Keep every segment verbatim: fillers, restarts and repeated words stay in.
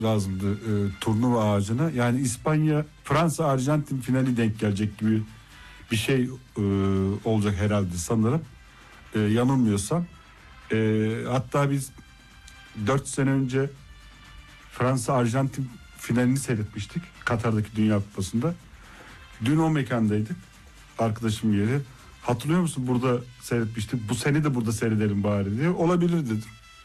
lazımdı e, turnuva ağacına. Yani İspanya, Fransa, Arjantin finali denk gelecek gibi bir şey e, olacak herhalde sanırım. E, yanılmıyorsam. E, hatta biz dört sene önce Fransa Arjantin finalini seyretmiştik Katar'daki Dünya Kupası'nda. Dün o mekandaydık. Arkadaşım yeri. Hatırlıyor musun, burada seyretmiştik. Bu sene de burada seyredelim bari diye. Olabilir dedim.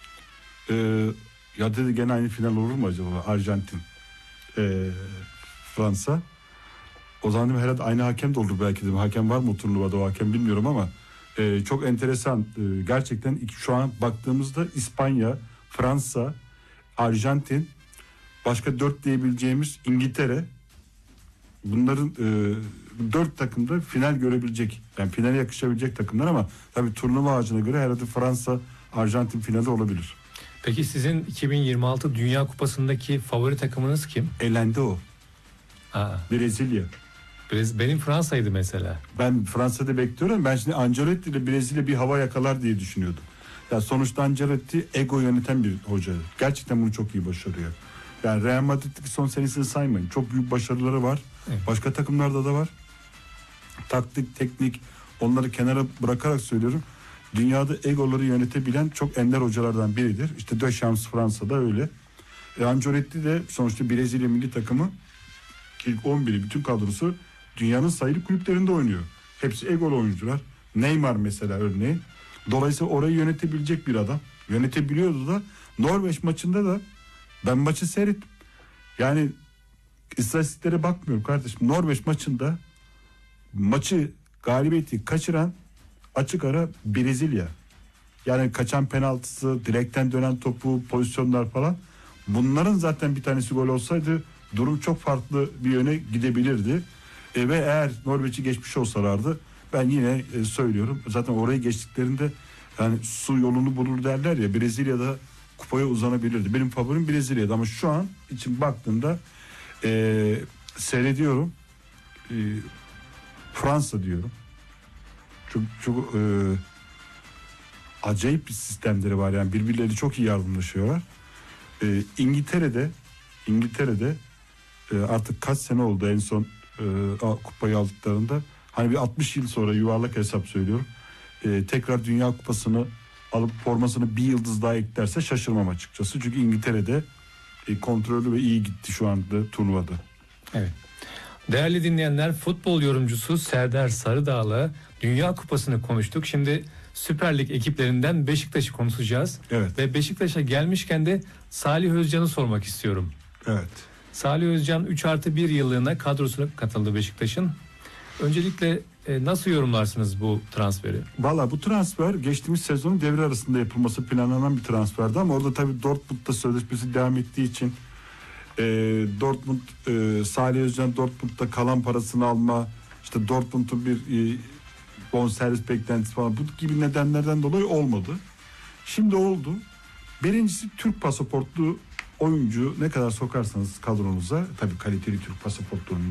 Ee, ya dedi, gene aynı final olur mu acaba? Arjantin ee, Fransa. O zaman dedim, herhalde aynı hakem de olur belki dedim. Hakem var mı o turnuvada, o hakem bilmiyorum ama e, çok enteresan. E, gerçekten şu an baktığımızda İspanya, Fransa, Arjantin, başka dört diyebileceğimiz İngiltere, bunların e, dört takımda final görebilecek, yani finale yakışabilecek takımlar ama tabii turnuva ağacına göre herhalde Fransa Arjantin finali olabilir. Peki sizin iki bin yirmi altı Dünya Kupası'ndaki favori takımınız kim? Elendi o. Aa. Brezilya. Benim Fransa'ydı mesela. Ben Fransa'da bekliyorum. Ben şimdi Ancelotti ile Brezilya bir hava yakalar diye düşünüyordum. Ya sonuçta Ancelotti ego yöneten bir hoca. Gerçekten bunu çok iyi başarıyor. Yani Real Madrid'deki son senesini saymayın. Çok büyük başarıları var. Evet. Başka takımlarda da var. Taktik, teknik, onları kenara bırakarak söylüyorum. Dünyada egoları yönetebilen çok ender hocalardan biridir. İşte Deschamps Fransa'da öyle. E Ancelotti de sonuçta Brezilya milli takımı ilk on biri, bütün kadrosu dünyanın sayılı kulüplerinde oynuyor. Hepsi egolu oyuncular. Neymar mesela örneğin. Dolayısıyla orayı yönetebilecek bir adam. Yönetebiliyordu da. Norveç maçında da ben maçı seyrettim. Yani istatistiklere bakmıyorum kardeşim. Norveç maçında maçı, galibiyeti kaçıran açık ara Brezilya. Yani kaçan penaltısı, direkten dönen topu, pozisyonlar falan. Bunların zaten bir tanesi gol olsaydı durum çok farklı bir yöne gidebilirdi. E, ve eğer Norveç'i geçmiş olsalardı, ben yine e, söylüyorum, zaten orayı geçtiklerinde yani su yolunu bulur derler ya, Brezilya'da kupaya uzanabilirdi. Benim favorim Brezilya'da ama şu an için baktığımda e, seyrediyorum, e, Fransa diyorum. Çok çok e, acayip bir sistemleri var, yani birbirleri çok iyi yardımlaşıyorlar. E, İngiltere'de İngiltere'de e, artık kaç sene oldu en son e, kupayı aldıklarında, hani bir altmış yıl sonra, yuvarlak hesap söylüyorum, e, tekrar Dünya Kupası'nı alıp formasını bir yıldız daha eklerse şaşırmam açıkçası. Çünkü İngiltere'de e, kontrollü ve iyi gitti şu anda turnuvada. Evet. Değerli dinleyenler, futbol yorumcusu Serdar Sarıdağ'la Dünya Kupası'nı konuştuk. Şimdi Süper Lig ekiplerinden Beşiktaş'ı konuşacağız. Evet. Ve Beşiktaş'a gelmişken de Salih Özcan'ı sormak istiyorum. Evet. Salih Özcan üç artı bir yıllığına kadrosuna katıldı Beşiktaş'ın. Öncelikle e, nasıl yorumlarsınız bu transferi? Valla bu transfer geçtiğimiz sezonun devre arasında yapılması planlanan bir transferdi ama orada tabii Dortmund'da sözleşmesi devam ettiği için e, Dortmund e, Salih Özcan Dortmund'da kalan parasını alma, işte Dortmund'un bir e, bonservis beklentisi falan, bu gibi nedenlerden dolayı olmadı. Şimdi oldu. Birincisi, Türk pasaportlu oyuncu ne kadar sokarsanız kadronuza, tabii kaliteli Türk pasaportlu oyuncu